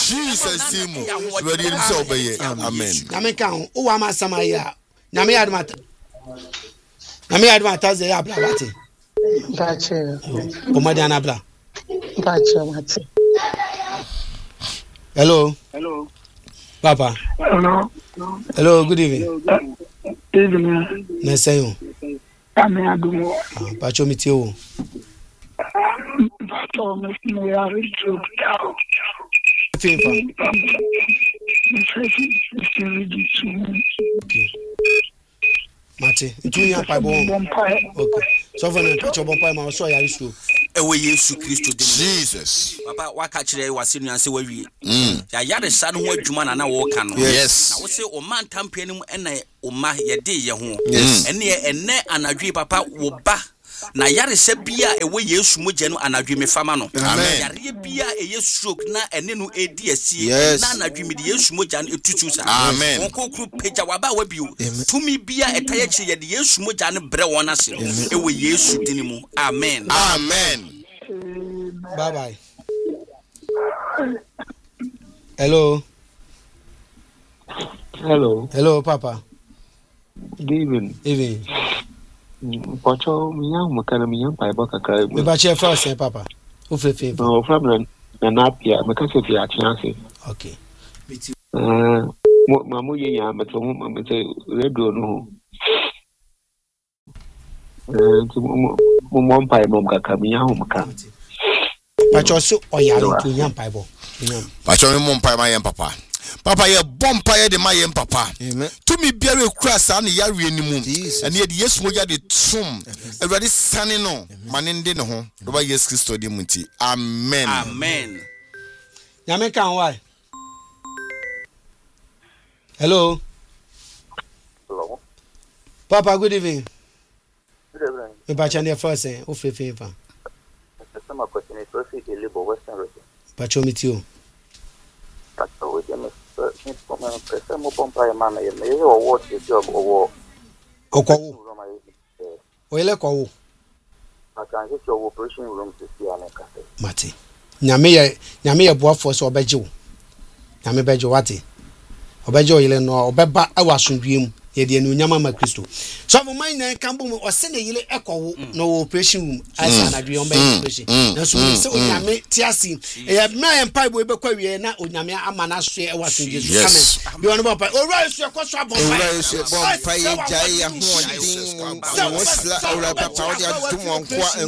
Jesus name. Ready to obey. Amen. Nyame kan o wa ma samaya. Nyame admata. Nyame admata ze ya bla wate. Bache. O ma dia na bla. Bache wate. Hello. Papa. Hello, good evening. Evening. Na say you. Ame adumo. Pacho mi ti o. Pacho me ya rejo. Fifa. Mate, itu ya pa bon. Okay. So for no pacho bon pa ma so ya risu. Ewe Yesu Kristo de Jesus. Papa waka kire wase nuanse wawie. Ya yare sa no ho adwuma na wo ka no. Yes. Na wo se o man tampianim ena o ma ye de ye ho. Ene anadwe papa wo ba na yare se bia ewe Yesu mogye no anadwe me fama no. Yare bia eye stroke na ene no edi asie na anadwe me de Yesu mogya no etutu sa. Amen. Won kokru peja waba wabiu. Tumi bia etaye kye ye de Yesu mogya no bre won ase. Ewe Yesu dinimu. Amen. Amen. Bye bye. Hello. Hello, Papa. Good evening. Evening. Pacho, me young Bible kakra. Me ba che first, Papa. Who fe? No, from Napia, me kase fi a chance. Okay. Mamu ye ya me to me say radio no. Mo mpa mo kakra me ya ho ka. Pacho so oyale to yam Bible. Pacho me mpa ma yem papa. Papa ye bompa ye de ma yem papa. To me biare kura sa na yare animu. And ye de Yesu moja de tum. Everybody sane no. Manende ne ho. Do ba Yesu Kristo de munti. Amen. Amen. Nyame kan why? Hello. Papa, good evening. Good evening. Me ba chane first o fe fa. Some question is also a labor Western region. Pacho mitio. Pacho with them person mo pompa ya mama ye me o what the job o Okwo. Oyele ko. I can get your operation room to see an cafe. Mate. Nyame ye boafo so obeje wo. Nyame beje wate. Obeje oyele no obeba awasundwem ye de anu nyama ma Kristo. So for mine na kambo mo o se na yele ekowo no operation room as an adwe on be operation. Na so se onyame tiasi e me empa bo be kwa wie na onyame amana so e wasundwe so amen. Bi ono bo pa o rise so ko so abon pa. Rise bon pa ye jai ya ho odin. Wo sla ora papa o dia dum won kwa